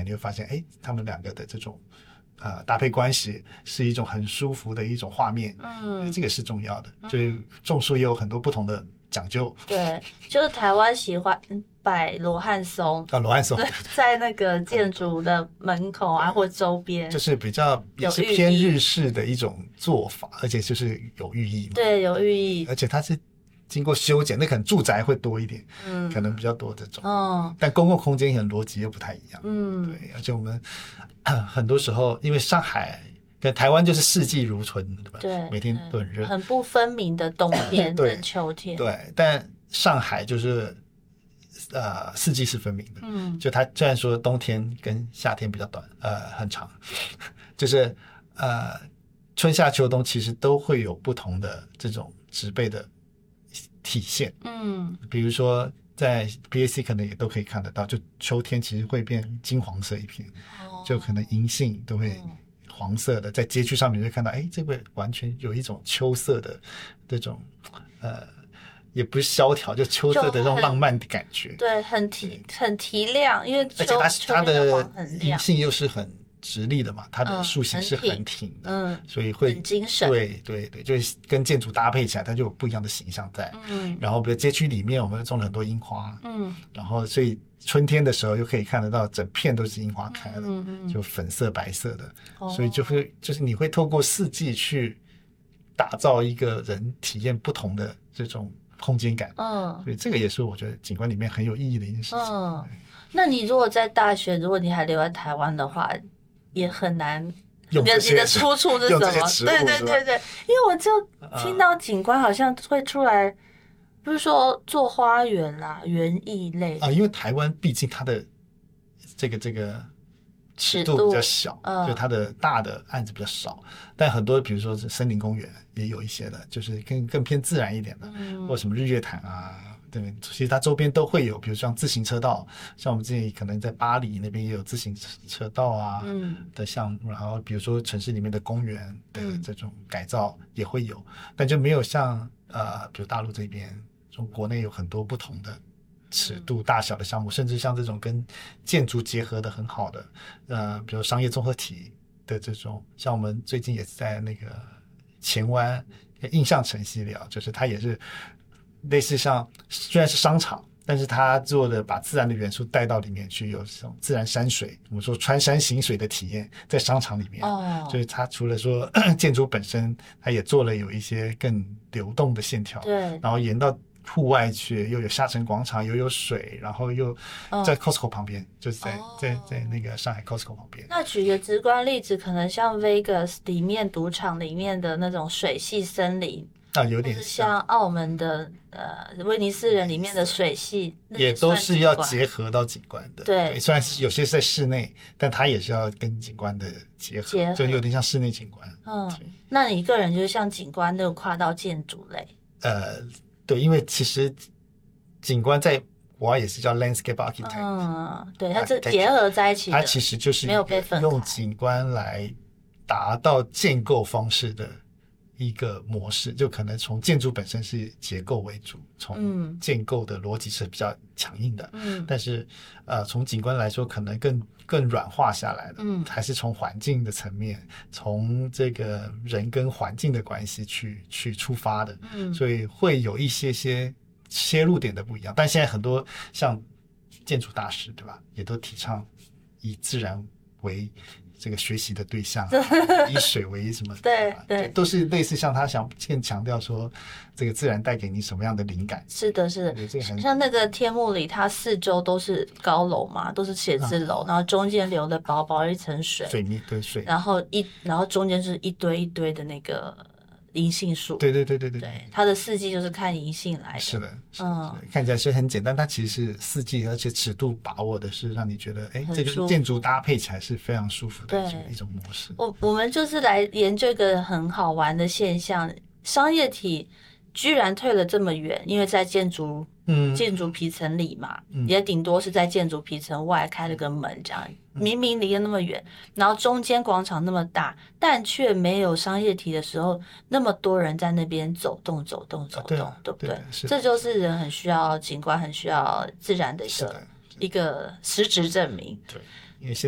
你会发现他们两个的这种搭配关系是一种很舒服的一种画面，这个是重要的，就是种树也有很多不同的讲究。 对，就是台湾喜欢摆罗汉松， 罗汉松在那个建筑的门口啊或周边， 就是比较也是偏日式的一种做法，而且就是有寓意嘛。 对，有寓意，而且它是经过修剪，那可能住宅会多一点，可能比较多这种，但公共空间可能逻辑又不太一样，对，而且我们很多时候因为上海跟台湾就是四季如春，对吧？ 对， 每天都很热， 很不分明的冬天跟秋天， 对，但上海就是四季是分明的，就它虽然说冬天跟夏天比较短，很长，就是春夏秋冬其实都会有不同的这种植被的体现，比如说在 BAC 可能也都可以看得到，就秋天其实会变金黄色一片，就可能银杏都会黄色的，在街区上面就会看到，这个完全有一种秋色的这种也不是萧条，就秋色的这种浪漫的感觉， 对，很提亮，因为而且它的银杏又是很直立的嘛，它的树形是很挺的，所以会很精神， 对，就是跟建筑搭配起来，它就有不一样的形象在。然后比如街区里面我们种了很多樱花，然后所以春天的时候又可以看得到整片都是樱花开了，就粉色白色的，所以就是你会透过四季去打造一个人体验不同的这种空间感，所以这个也是我觉得景观里面很有意义的一件事情。 那你如果在大学，如果你还留在台湾的话，也很难用这些， 你的出处是什么？对，因为我就听到景观好像会出来，不是说做花园啦、园艺类因为台湾毕竟它的这个尺度比较小，就它的大的案子比较少，但很多比如说是森林公园也有一些的，就是更偏自然一点的，或什么日月潭啊。对，其实它周边都会有，比如像自行车道，像我们之前可能在巴黎那边也有自行车道啊的项目，然后比如说城市里面的公园的这种改造也会有，但就没有像比如大陆这边，从国内有很多不同的尺度大小的项目，甚至像这种跟建筑结合的很好的，比如商业综合体的这种，像我们最近也是在那个前湾印象城系列，就是它也是类似像虽然是商场，但是它做的把自然的元素带到里面去，有这种自然山水，我们说穿山行水的体验在商场里面，就是它除了说建筑本身，它也做了有一些更流动的线条， 对， 然后沿到户外去，又有下沉广场，又有水，然后又在 Costco 旁边，就是在那个上海 Costco 旁边。 那举个直观例子，可能像 Vegas 里面赌场里面的那种水系森林。 有点像澳门的威尼斯人里面的水系， 也都是要结合到景观的。对，虽然是有些是在室内，但它也是要跟景观的结合，就有点像室内景观。 那你个人就是像景观都跨到建筑类？ 对，因为其实景观在国外也是叫 landscape architect。 对，它是结合在一起的， 它其实就是没有被分开， 用景观来达到建构方式的一个模式，就可能从建筑本身是结构为主，从建构的逻辑是比较强硬的，但是从景观来说可能更软化下来的，还是从环境的层面，从这个人跟环境的关系去出发的，所以会有一些切入点的不一样。但现在很多像建筑大师，对吧，也都提倡以自然为这个学习的对象，以水为什么对， 都是类似像他想更强调说这个自然带给你什么样的灵感。 是的像那个天幕里，它四周都是高楼嘛，都是写字楼，然后中间留了薄薄一层水泥，对，水， 然后中间就是一堆一堆的那个银杏树。 对， 它的四季就是看银杏来的。 是的，看起来是很简单，它其实是四季，而且尺度把握的是让你觉得这个建筑搭配起来是非常舒服的一种模式。 我们就是来研究一个很好玩的现象，商业体居然退了这么远，因为在建筑皮层里嘛，也顶多是在建筑皮层外开了个门这样，明明离得那么远，然后中间广场那么大，但却没有商业体的时候那么多人在那边走动，对不对？这就是人很需要景观，很需要自然的一个实质证明。 对，因为